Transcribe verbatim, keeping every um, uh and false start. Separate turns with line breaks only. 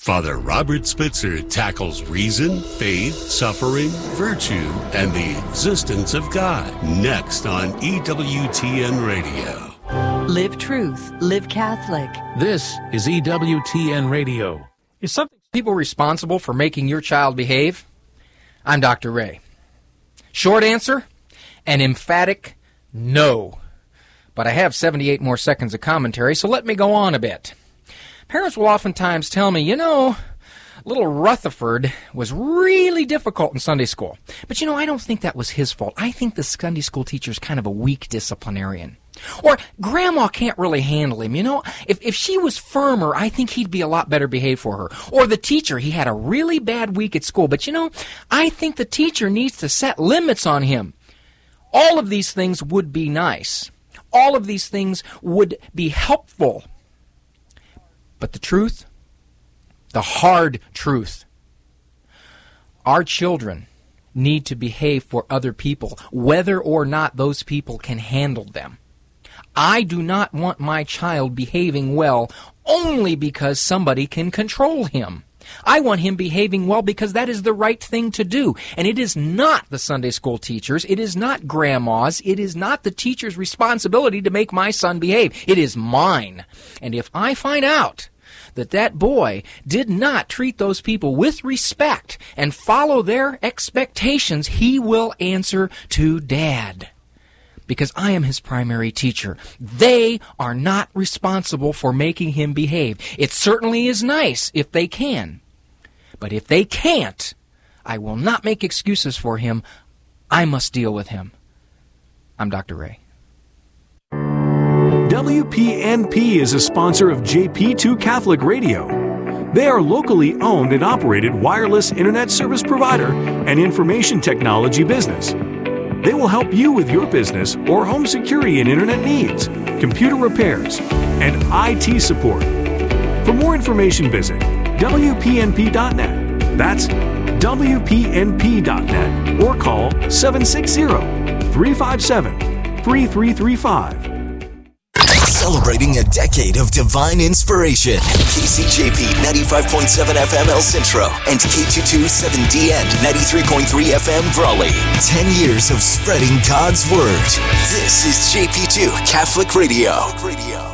Father Robert Spitzer tackles reason, faith, suffering, virtue, and the existence of God. Next on E W T N Radio.
Live truth, live Catholic.
This is E W T N Radio.
Is something people responsible for making your child behave? I'm Doctor Ray. Short answer, an emphatic no. But I have seventy-eight more seconds of commentary, so let me go on a bit. Parents will oftentimes tell me, you know, little Rutherford was really difficult in Sunday school. But, you know, I don't think that was his fault. I think the Sunday school teacher's kind of a weak disciplinarian. Or Grandma can't really handle him, you know. If if she was firmer, I think he'd be a lot better behaved for her. Or the teacher, he had a really bad week at school. But, you know, I think the teacher needs to set limits on him. All of these things would be nice. All of these things would be helpful. But the truth, the hard truth, our children need to behave for other people, whether or not those people can handle them. I do not want my child behaving well only because somebody can control him. I want him behaving well because that is the right thing to do. And it is not the Sunday school teachers, it is not grandma's, it is not the teacher's responsibility to make my son behave. It is mine. And if I find out that that boy did not treat those people with respect and follow their expectations, he will answer to Dad. Because I am his primary teacher. They are not responsible for making him behave. It certainly is nice if they can. But if they can't, I will not make excuses for him. I must deal with him. I'm Doctor Ray.
W P N P is a sponsor of J P two Catholic Radio. They are locally owned and operated wireless internet service provider and information technology business. They will help you with your business or home security and internet needs, computer repairs, and I T support. For more information, visit W P N P dot net. That's W P N P dot net or call seven six zero, three five seven, three three three five.
Celebrating a decade of divine inspiration. K C J P ninety-five point seven F M El Centro and K two twenty-seven D N ninety-three point three F M Brawley. Ten years of spreading God's Word. This is J P two Catholic Radio.